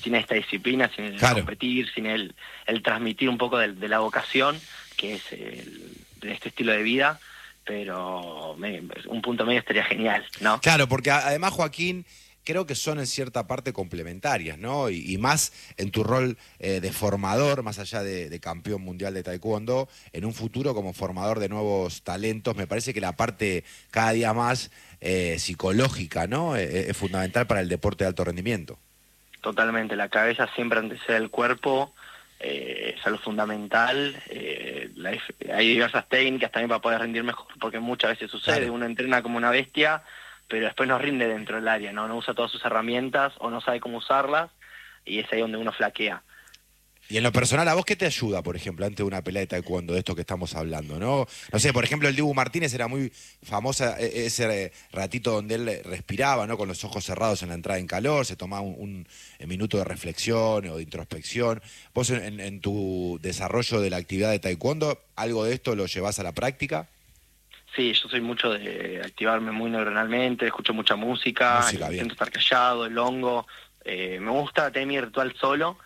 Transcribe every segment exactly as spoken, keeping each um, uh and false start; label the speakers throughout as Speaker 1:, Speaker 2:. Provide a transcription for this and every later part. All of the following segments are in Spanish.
Speaker 1: sin esta disciplina, sin el
Speaker 2: Claro.
Speaker 1: competir, sin el, el transmitir un poco de, de la vocación, que es el, de este estilo de vida, pero me, un punto medio estaría genial, ¿no?
Speaker 2: Claro, porque a- además, Joaquín, creo que son en cierta parte complementarias, ¿no? Y, y más en tu rol eh, de formador, más allá de, de campeón mundial de taekwondo, en un futuro como formador de nuevos talentos, me parece que la parte cada día más eh, psicológica, ¿no? Eh, es fundamental para el deporte de alto rendimiento.
Speaker 1: Totalmente, la cabeza siempre antecede al cuerpo, eh, es algo fundamental. Eh, la, hay diversas técnicas también para poder rendir mejor, porque muchas veces sucede,
Speaker 2: Claro.
Speaker 1: uno entrena como una bestia, pero después no rinde dentro del área, ¿no? No usa todas sus herramientas o no sabe cómo usarlas, y es ahí donde uno flaquea.
Speaker 2: Y en lo personal, ¿a vos qué te ayuda, por ejemplo, antes de una pelea de taekwondo, de esto que estamos hablando, no? No sé, por ejemplo, el Dibu Martínez era muy famosa eh, ese ratito donde él respiraba, ¿no? Con los ojos cerrados en la entrada en calor, se tomaba un, un, un minuto de reflexión o de introspección. ¿Vos en, en tu desarrollo de la actividad de taekwondo, algo de esto lo llevás a la práctica?
Speaker 1: Sí, yo soy mucho de activarme muy neuronalmente, escucho mucha música,
Speaker 2: Música, bien.
Speaker 1: intento estar callado, el hongo. Eh, me gusta tener mi ritual solo,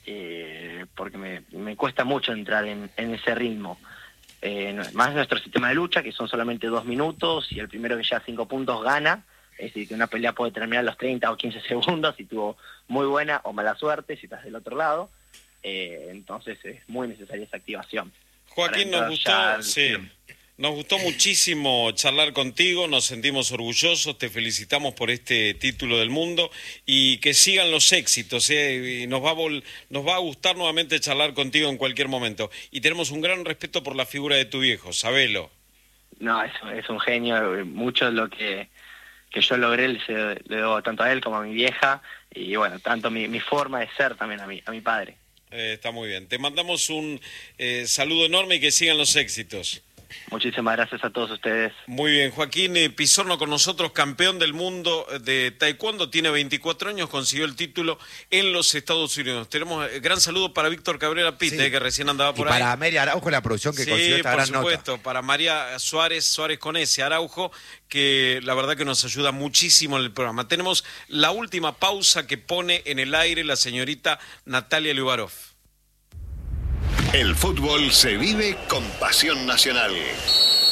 Speaker 1: eh, porque me, me cuesta mucho entrar en, en ese ritmo. Eh, no- más nuestro sistema de lucha, que son solamente dos minutos, y el primero que lleva cinco puntos gana. Es decir, que una pelea puede terminar a los treinta o quince segundos si tuvo muy buena o mala suerte, si estás del otro lado. Eh, entonces es muy necesaria esa activación.
Speaker 3: Joaquín,
Speaker 1: para
Speaker 3: nos
Speaker 1: entrar ya
Speaker 3: gustó,
Speaker 1: al
Speaker 3: sí,
Speaker 1: firme.
Speaker 3: nos gustó muchísimo charlar contigo, nos sentimos orgullosos, te felicitamos por este título del mundo y que sigan los éxitos, ¿eh? Y nos va a vol- nos va a gustar nuevamente charlar contigo en cualquier momento. Y tenemos un gran respeto por la figura de tu viejo, sabelo.
Speaker 1: No, es, es un genio, eh, mucho de lo que, que yo logré le, se- le debo tanto a él como a mi vieja, y bueno, tanto mi, mi forma de ser también a mi, a mi padre.
Speaker 3: Eh, está muy bien. Te mandamos un eh, saludo enorme y que sigan los éxitos.
Speaker 1: Muchísimas gracias a todos ustedes.
Speaker 3: Muy bien, Joaquín eh, Pizorno con nosotros, campeón del mundo de taekwondo, tiene veinticuatro años, consiguió el título en los Estados Unidos. Tenemos eh, gran saludo para Víctor Cabrera Pite,
Speaker 2: Sí.
Speaker 3: eh, que recién andaba
Speaker 2: Y
Speaker 3: por ahí.
Speaker 2: para Mary Araujo, la producción que
Speaker 3: Sí,
Speaker 2: consiguió esta
Speaker 3: por
Speaker 2: gran nota.
Speaker 3: supuesto, para María Suárez, Suárez con ese Araujo, que la verdad que nos ayuda muchísimo en el programa. Tenemos la última pausa que pone en el aire la señorita Natalia Liubarov.
Speaker 4: El fútbol se vive con pasión nacional.